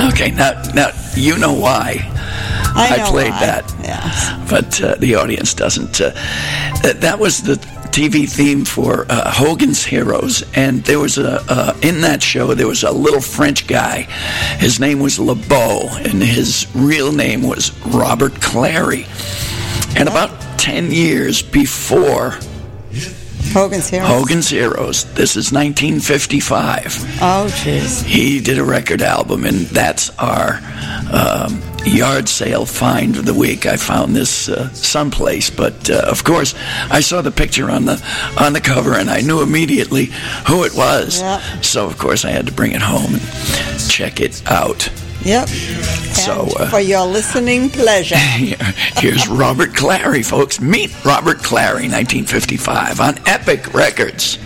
Okay, now you know why I played that. Yes. But the audience doesn't. That was the TV theme for Hogan's Heroes, and there was in that show there was a little French guy. His name was LeBeau, and his real name was Robert Clary. And about 10 years before Hogan's Heroes, this is 1955. Oh, jeez. He did a record album, and that's our yard sale find of the week. I found this someplace, but of course, I saw the picture on the cover, and I knew immediately who it was. Yep. So, of course, I had to bring it home and check it out. Yep. So, for your listening pleasure. Here's Robert Clary, folks. Meet Robert Clary, 1955, on Epic Records.